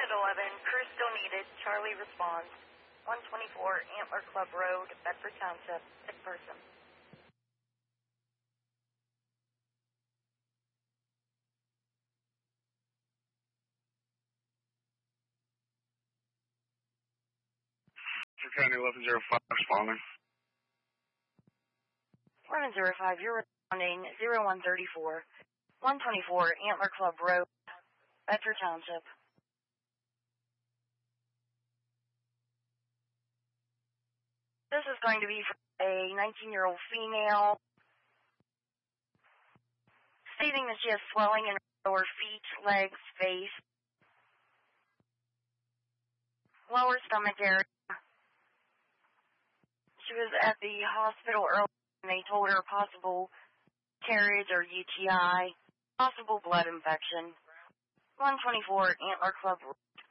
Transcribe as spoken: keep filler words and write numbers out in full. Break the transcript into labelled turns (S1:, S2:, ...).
S1: at eleven. Crew still needed. Charlie responds. one twenty-four Antler Club Road, Bedford Township. Sick person.
S2: County eleven zero five responding.
S1: eleven zero five, you're responding zero one thirty-four. one twenty-four Antler Club Road, Bedford Township. This is going to be for a nineteen-year-old female stating that she has swelling in her lower feet, legs, face, lower stomach area. She was at the hospital earlier and they told her possible carriage or U T I, possible blood infection. one twenty-four Antler Club Road.